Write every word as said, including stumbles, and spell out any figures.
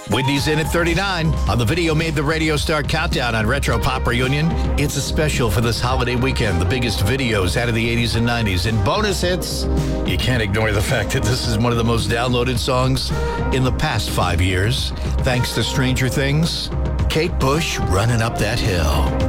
Whitney's in at thirty-nine. On the Video Made the Radio Star Countdown on Retro Pop Reunion, it's a special for this holiday weekend. The biggest videos out of the eighties and nineties and bonus hits. You can't ignore the fact that this is one of the most downloaded songs in the past five years. Thanks to Stranger Things, Kate Bush, Running Up That Hill.